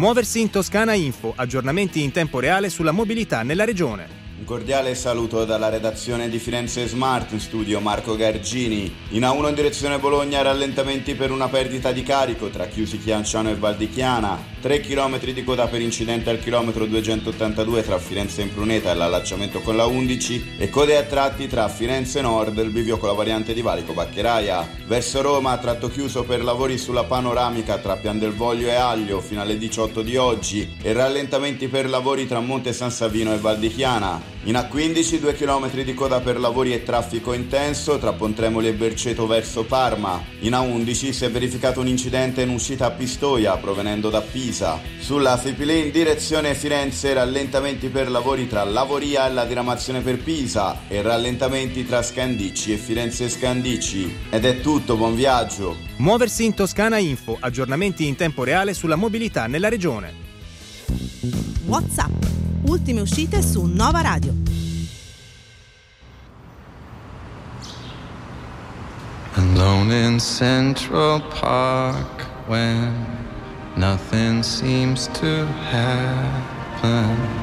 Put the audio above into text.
Muoversi in Toscana Info, aggiornamenti in tempo reale sulla mobilità nella regione. Un cordiale saluto dalla redazione di Firenze Smart, in studio Marco Gargini. In A1 in direzione Bologna, rallentamenti per una perdita di carico tra Chiusi Chianciano e Val di Chiana. 3 km di coda per incidente al chilometro 282 tra Firenze Impruneta e l'allacciamento con la 11 e code a tratti tra Firenze Nord e il bivio con la variante di Valico Baccheraia. Verso Roma, tratto chiuso per lavori sulla panoramica tra Pian del Voglio e Aglio fino alle 18 di oggi e rallentamenti per lavori tra Monte San Savino e Val di Chiana. In A15 2 km di coda per lavori e traffico intenso tra Pontremoli e Berceto verso Parma. In A11 si è verificato un incidente in uscita a Pistoia provenendo da Pisa. Sulla Fipili in direzione Firenze, rallentamenti per lavori tra Lavoria e la diramazione per Pisa e rallentamenti tra Scandicci e Firenze Scandicci. Ed è tutto, buon viaggio. Muoversi in Toscana Info, aggiornamenti in tempo reale sulla mobilità nella regione. WhatsApp. Ultime uscite su Nova Radio. Alone in Central Park when nothing seems to happen.